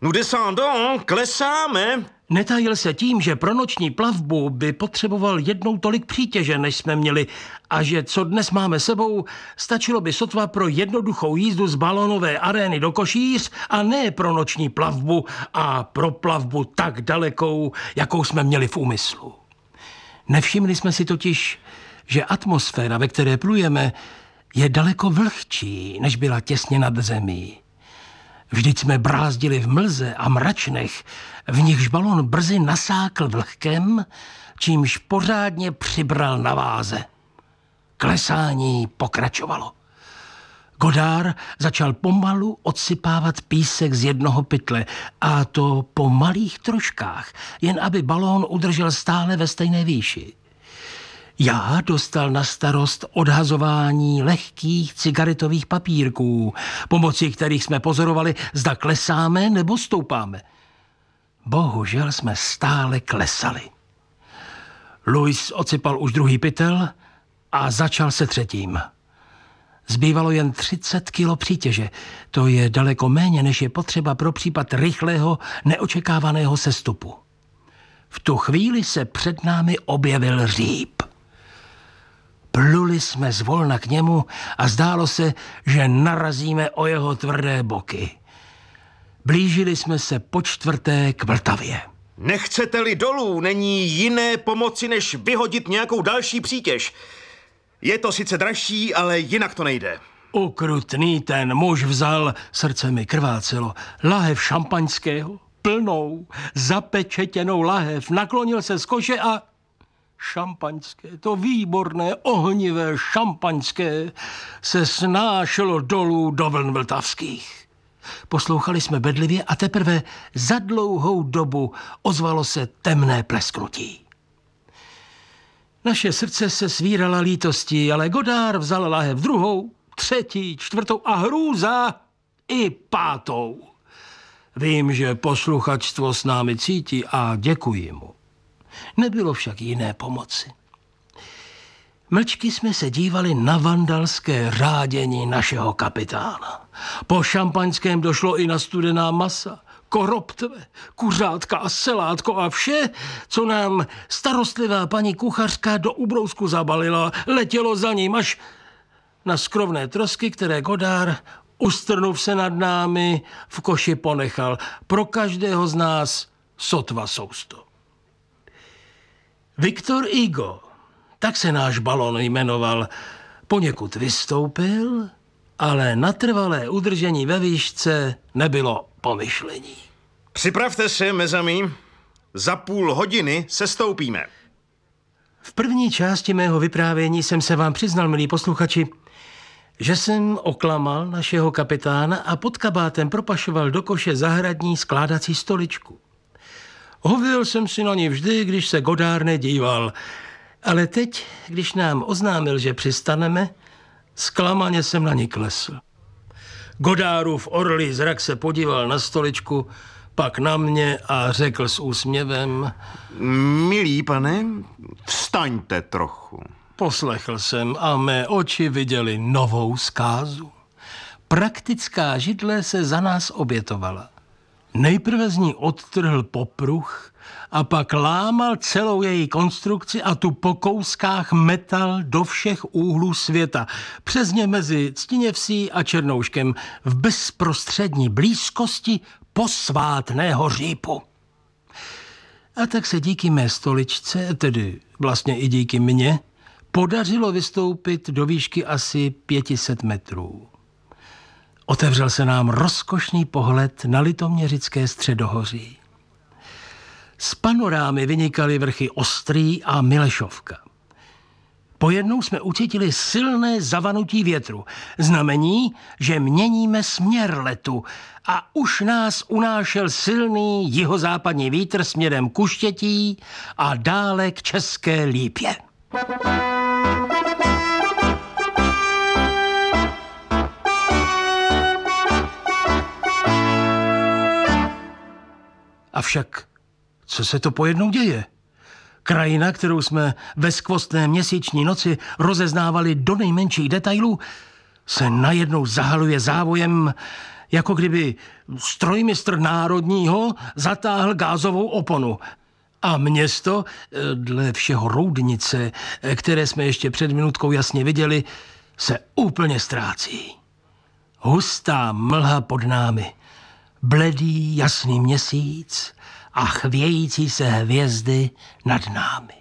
Nous descendons, klesáme. Netajil se tím, že pro noční plavbu by potřeboval jednou tolik přítěže, než jsme měli, a že co dnes máme sebou, stačilo by sotva pro jednoduchou jízdu z balonové arény do Košíř a ne pro noční plavbu a pro plavbu tak dalekou, jakou jsme měli v úmyslu. Nevšimli jsme si totiž, že atmosféra, ve které plujeme, je daleko vlhčí, než byla těsně nad zemí. Vždyť jsme brázdili v mlze a mračnech, v nichž balon brzy nasákl vlhkem, čímž pořádně přibral na váze. Klesání pokračovalo. Godard začal pomalu odsypávat písek z jednoho pytle, a to po malých troškách, jen aby balón udržel stále ve stejné výši. Já dostal na starost odhazování lehkých cigaretových papírků, pomocí kterých jsme pozorovali, zda klesáme nebo stoupáme. Bohužel jsme stále klesali. Louis odsypal už druhý pytel a začal se třetím. Zbývalo jen 30 kilo přítěže. To je daleko méně, než je potřeba pro případ rychlého, neočekávaného sestupu. V tu chvíli se před námi objevil říp. Pluli jsme zvolna k němu a zdálo se, že narazíme o jeho tvrdé boky. Blížili jsme se po čtvrté k Vltavě. Nechcete-li dolů, není jiné pomoci, než vyhodit nějakou další přítěž. Je to sice dražší, ale jinak to nejde. Ukrutný ten muž vzal, srdce mi krvácelo, lahev šampaňského, plnou, zapečetěnou lahev, naklonil se z koše a šampaňské, to výborné, ohnivé šampaňské, se snášelo dolů do vln vltavských. Poslouchali jsme bedlivě a teprve za dlouhou dobu ozvalo se temné plesknutí. Naše srdce se svírala lítostí, ale Godard vzal lahev druhou, třetí, čtvrtou a hrůza i pátou. Vím, že posluchačstvo s námi cítí a děkuji mu. Nebylo však jiné pomoci. Mlčky jsme se dívali na vandalské řádění našeho kapitána. Po šampaňském došlo i na studená masa, koroptve, kuřátka a selátko a vše, co nám starostlivá paní kuchařka do ubrousku zabalila, letělo za ním až na skrovné trosky, které Godard, ustrnuv se nad námi, v koši ponechal. Pro každého z nás sotva sousto. Viktor Hugo, tak se náš balon jmenoval, poněkud vystoupil, ale na trvalé udržení ve výšce nebylo pomyšlení. Připravte se, mezami. Za půl hodiny sestoupíme. V první části mého vyprávění jsem se vám přiznal, milí posluchači, že jsem oklamal našeho kapitána a pod kabátem propašoval do koše zahradní skládací stoličku. Hověl jsem si na ní vždy, když se Godard nedíval, ale teď, když nám oznámil, že přistaneme, zklamaně jsem na ní klesl. Godardův orlý zrak se podíval na stoličku, pak na mě a řekl s úsměvem: Milý pane, vstaňte trochu. Poslechl jsem a mé oči viděly novou zkázu. Praktická židle se za nás obětovala. Nejprve z ní odtrhl popruh a pak lámal celou její konstrukci a tu po kouskách metal do všech úhlů světa, přesně mezi Ctiněvsí a Černouškem, v bezprostřední blízkosti posvátného řípu. A tak se díky mé stoličce, tedy vlastně i díky mně, podařilo vystoupit do výšky asi 500 metrů. Otevřel se nám rozkošný pohled na litoměřické středohoří. Z panorámy vynikaly vrchy Ostrý a Milešovka. Pojednou jsme ucítili silné zavanutí větru, znamení, že měníme směr letu a už nás unášel silný jihozápadní vítr směrem k Uštětí a dále k České Lípě. Avšak, co se to pojednou děje? Krajina, kterou jsme ve skvostné měsíční noci rozeznávali do nejmenších detailů, se najednou zahaluje závojem, Jako kdyby strojmistr národního zatáhl gázovou oponu. A město, dle všeho Roudnice, které jsme ještě před minutkou jasně viděli, se úplně ztrácí. Hustá mlha pod námi, bledý jasný měsíc a chvějící se hvězdy nad námi.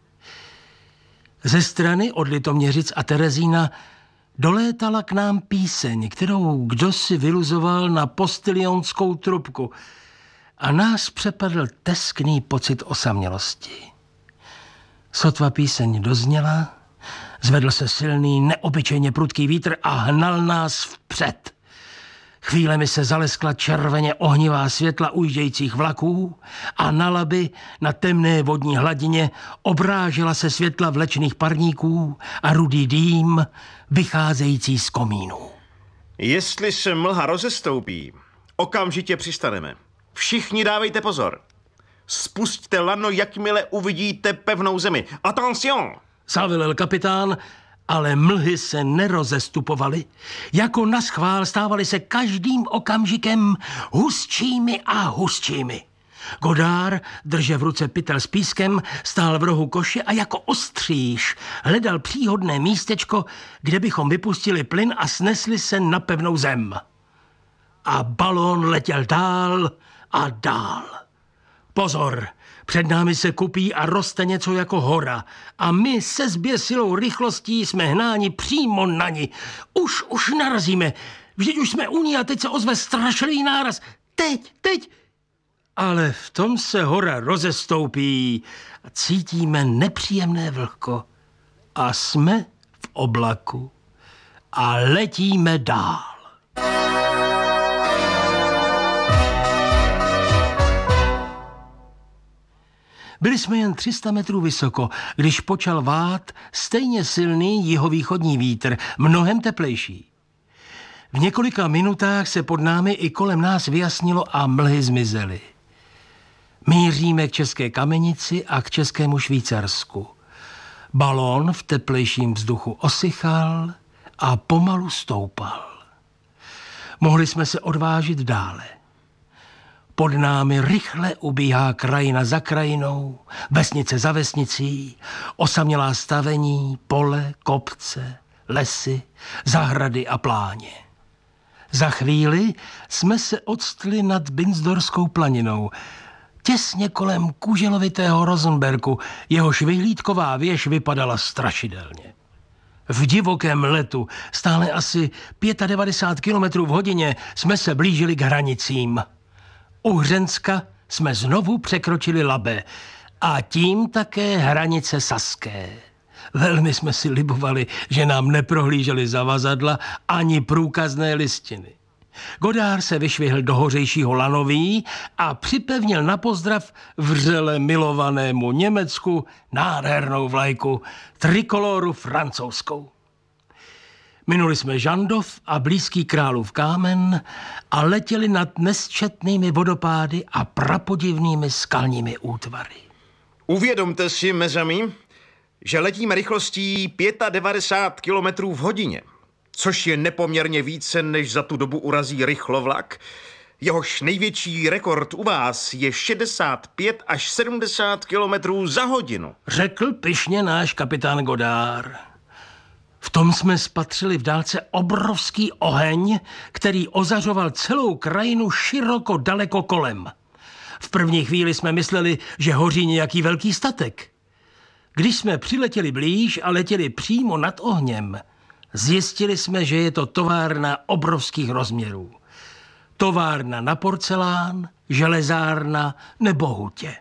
Ze strany od Litoměřic a Terezína dolétala k nám píseň, kterou kdosi vyluzoval na postilionskou trubku a nás přepadl teskný pocit osamělosti. Sotva píseň dozněla, zvedl se silný, neobyčejně prudký vítr a hnal nás vpřed. Chvílemi se zaleskla červeně ohnivá světla ujíždějících vlaků a na Labi, na temné vodní hladině, obrážela se světla vlečných parníků a rudý dým vycházející z komínů. Jestli se mlha rozestoupí, okamžitě přistaneme. Všichni dávejte pozor. Spusťte lano, jakmile uvidíte pevnou zemi. Attention! Zavelel kapitán, ale mlhy se nerozestupovaly. Jako naschvál stávaly se každým okamžikem hustšími a hustšími. Godár, drže v ruce pytel s pískem, stál v rohu koše a jako ostříž hledal příhodné místečko, kde bychom vypustili plyn a snesli se na pevnou zem. A balón letěl dál a dál. Pozor! Před námi se kupí a roste něco jako hora a my se zběsilou rychlostí jsme hnáni přímo na ní. Už narazíme. Vždyť už jsme u ní a teď se ozve strašlivý náraz. Teď. Ale v tom se hora rozestoupí a cítíme nepříjemné vlhko. A jsme v oblaku a letíme dál. Byli jsme jen 300 metrů vysoko, když počal vát stejně silný jihovýchodní vítr, mnohem teplejší. V několika minutách se pod námi i kolem nás vyjasnilo a mlhy zmizely. Míříme k České Kamenici a k Českému Švýcarsku. Balón v teplejším vzduchu osychal a pomalu stoupal. Mohli jsme se odvážit dále. Pod námi rychle ubíhá krajina za krajinou, vesnice za vesnicí, osamělá stavení, pole, kopce, lesy, zahrady a pláně. Za chvíli jsme se odstli nad Binsdorskou planinou, těsně kolem kůželovitého Rosenberku, jehož vyhlídková věž vypadala strašidelně. V divokém letu, stále asi 95 km v hodině, jsme se blížili k hranicím. U Hřenska jsme znovu překročili Labe a tím také hranice saské. Velmi jsme si libovali, že nám neprohlíželi zavazadla ani průkazné listiny. Godár se vyšvihl do hořejšího lanoví a připevnil na pozdrav vřele milovanému Německu nádhernou vlajku, trikoloru francouzskou. Minuli jsme Žandov a blízký Králův Kámen a letěli nad nesčetnými vodopády a prapodivnými skalními útvary. Uvědomte si, mezami, že letíme rychlostí 95 km v hodině, což je nepoměrně více, než za tu dobu urazí rychlovlak. Jehož největší rekord u vás je 65 až 70 km za hodinu. Řekl pyšně náš kapitán Godár. V tom jsme spatřili v dálce obrovský oheň, který ozařoval celou krajinu široko daleko kolem. V první chvíli jsme mysleli, že hoří nějaký velký statek. Když jsme přiletěli blíž a letěli přímo nad ohněm, zjistili jsme, že je to továrna obrovských rozměrů. Továrna na porcelán, železárna nebo hutě.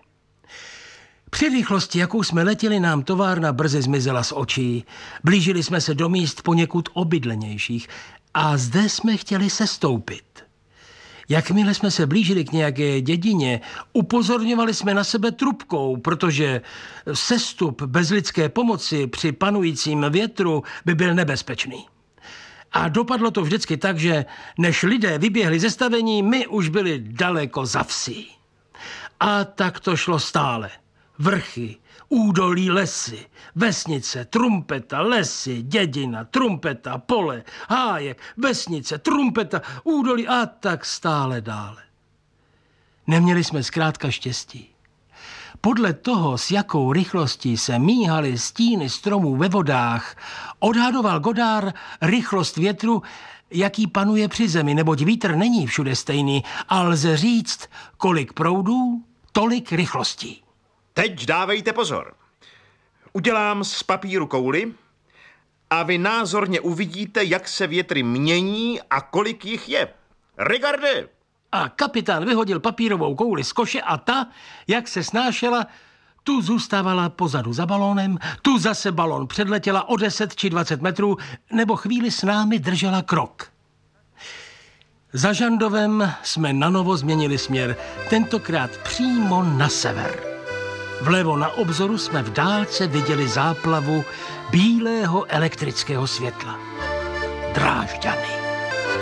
Při rychlosti, jakou jsme letěli, nám továrna brzy zmizela z očí. Blížili jsme se do míst poněkud obydlenějších a zde jsme chtěli sestoupit. Jakmile jsme se blížili k nějaké dědině, upozorňovali jsme na sebe trubkou, protože sestup bez lidské pomoci při panujícím větru by byl nebezpečný. A dopadlo to vždycky tak, že než lidé vyběhli ze stavení, my už byli daleko za vsí. A tak to šlo stále. Vrchy, údolí, lesy, vesnice, trumpeta, lesy, dědina, trumpeta, pole, hájek, vesnice, trumpeta, údolí a tak stále dále. Neměli jsme zkrátka štěstí. Podle toho, s jakou rychlostí se míhaly stíny stromů ve vodách, odhadoval Godard rychlost větru, jaký panuje při zemi, neboť vítr není všude stejný a lze říct, kolik proudů, tolik rychlostí. Teď dávejte pozor. Udělám z papíru kouli a vy názorně uvidíte, jak se větry mění a kolik jich je. Regarde! A kapitán vyhodil papírovou kouli z koše a ta, jak se snášela, tu zůstávala pozadu za balónem, tu zase balón předletěla o 10 či 20 metrů, nebo chvíli s námi držela krok. Za Žandovem jsme nanovo změnili směr, tentokrát přímo na sever. Vlevo na obzoru jsme v dálce viděli záplavu bílého elektrického světla. Drážďany.